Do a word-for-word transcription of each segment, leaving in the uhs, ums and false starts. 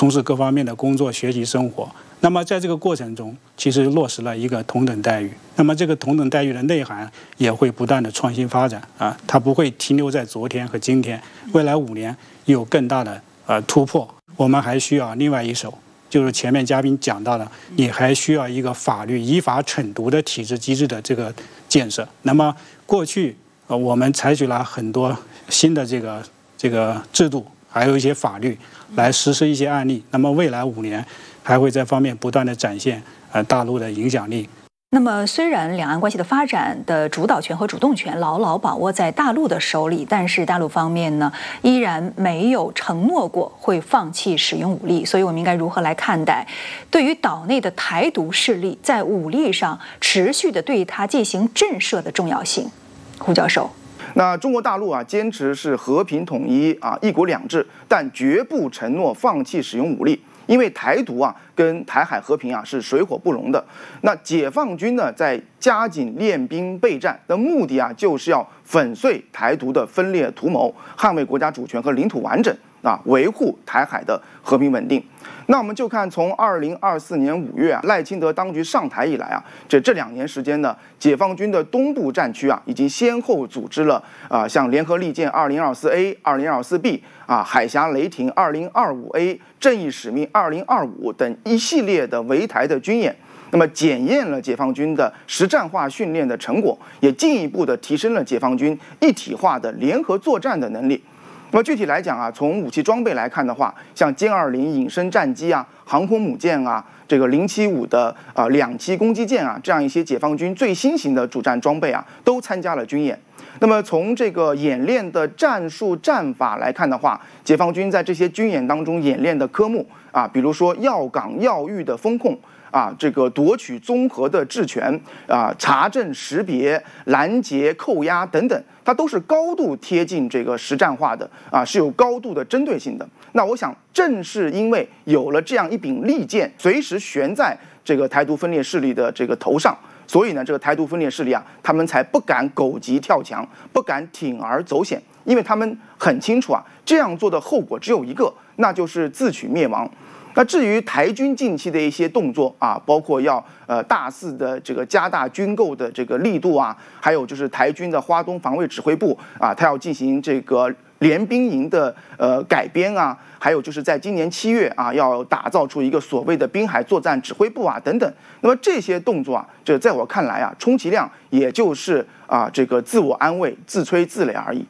从事各方面的工作、学习、生活。那么在这个过程中，其实落实了一个同等待遇。那么这个同等待遇的内涵也会不断的创新发展啊，它不会停留在昨天和今天，未来五年有更大的呃突破。我们还需要另外一手，就是前面嘉宾讲到的，你还需要一个法律依法惩毒的体制机制的这个建设。那么过去呃我们采取了很多新的这个这个制度，还有一些法律来实施一些案例。那么未来五年还会在方面不断的展现呃大陆的影响力。 那么，虽然两岸关系的发展的主导权和主动权牢牢把握在大陆的手里，但是大陆方面呢，依然没有承诺过会放弃使用武力。所以，我们应该如何来看待对于岛内的台独势力在武力上持续的对它进行震慑的重要性？胡教授。 那中国大陆啊，坚持是和平统一啊，一国两制，但绝不承诺放弃使用武力。因为台独啊跟台海和平啊是水火不容的。那解放军呢在加紧练兵备战的目的啊，就是要粉碎台独的分裂图谋，捍卫国家主权和领土完整啊，维护台海的和平稳定。那我们就看从二零二四年五月啊，赖清德当局上台以来啊，这这两年时间呢，解放军的东部战区啊，已经先后组织了啊，像联合利剑二零二四 A、二零二四 B 啊，海峡雷霆二零二五 A、正义使命二零二五等一系列的围台的军演。那么检验了解放军的实战化训练的成果，也进一步的提升了解放军一体化的联合作战的能力。那么具体来讲啊，从武器装备来看的话，像歼二零隐身战机啊、航空母舰啊、这个零七五的啊两栖攻击舰啊，这样一些解放军最新型的主战装备啊，都参加了军演。那么从这个演练的战术战法来看的话，解放军在这些军演当中演练的科目啊，比如说要港要域的风控。啊，这个夺取综合的治权啊，查证识别、拦截、扣押等等，它都是高度贴近这个实战化的啊，是有高度的针对性的。那我想，正是因为有了这样一柄利剑，随时悬在这个台独分裂势力的这个头上，所以呢，这个台独分裂势力啊，他们才不敢狗急跳墙，不敢铤而走险，因为他们很清楚啊，这样做的后果只有一个，那就是自取灭亡。那至于台军近期的一些动作啊，包括要呃大肆的这个加大军购的这个力度啊，还有就是台军的花东防卫指挥部啊，它要进行这个联兵营的呃改编啊，还有就是在今年七月啊，要打造出一个所谓的滨海作战指挥部啊等等。那么这些动作啊，这在我看来啊，充其量也就是啊这个自我安慰、自吹自擂而已。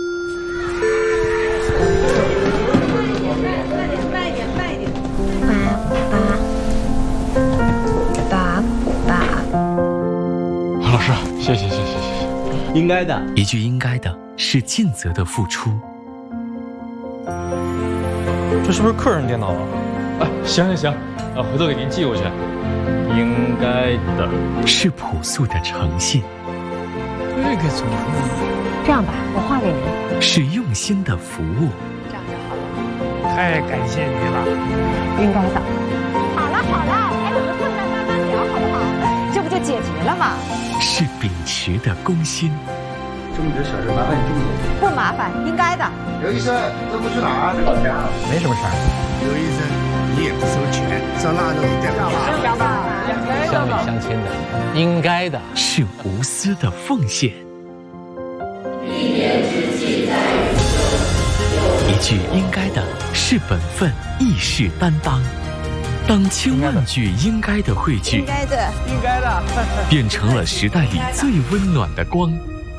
老师，谢谢谢谢谢谢， 应该的。 一句应该的是尽责的付出。 这是不是客人电脑啊？啊，行行行，啊，回头给您寄过去。应该的是朴素的诚信。 这个怎么弄？ 这样吧，我画给您。 是用心的服务。 这样就好了。 太感谢你了。 应该的。好了好了，该怎么做的慢慢聊好不好？这不就解决了吗？ 是秉持的公心。 这么点小事，麻烦你这么做。 不麻烦，应该的。 刘医生，这不去哪儿？老家。 没什么事儿。 刘医生，你也不收钱，上那弄一点干嘛？ 是的吧？ 乡里乡亲的，应该的。 是无私的奉献。 一年之计在于晨。 一句应该的是本分，义士担当。当千万句应该的汇聚， 应该的，应该的， 变成了时代里最温暖的光。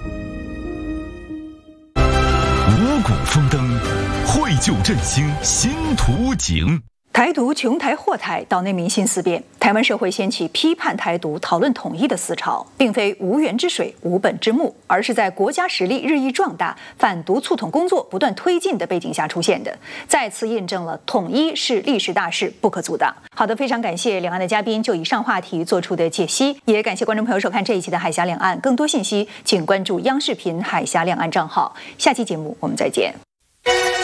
五谷丰登，绘就振兴新图景。 台独穷台祸台，岛内民心思变，台湾社会掀起批判台独、讨论统一的思潮，并非无源之水、无本之木，而是在国家实力日益壮大、反独促统工作不断推进的背景下出现的，再次印证了统一是历史大势，不可阻挡。好的，非常感谢两岸的嘉宾就以上话题做出的解析，也感谢观众朋友收看这一期的海峡两岸。更多信息，请关注央视频海峡两岸账号。下期节目我们再见。